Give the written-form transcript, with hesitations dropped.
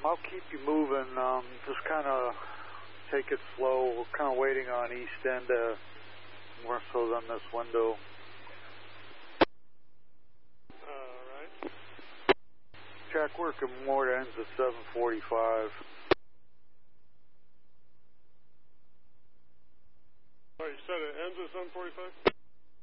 I'll keep you moving. Just kind of take it slow. We're kind of waiting on east end more so than this window. Right. Track work in Mort ends at 7:45. Oh, you said it ends at 7:45?